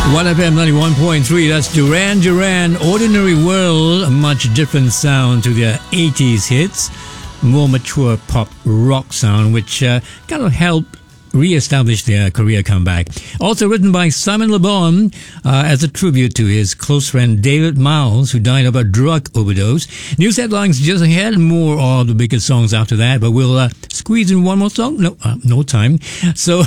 1FM 91.3, that's Duran Duran, Ordinary World, a much different sound to their 80s hits, more mature pop rock sound, which kind of helped re-establish their career comeback. Also written by Simon Le Bon as a tribute to his close friend David Miles, who died of a drug overdose. News headlines just ahead, more of the biggest songs after that, but we'll squeeze in one more song. No time. So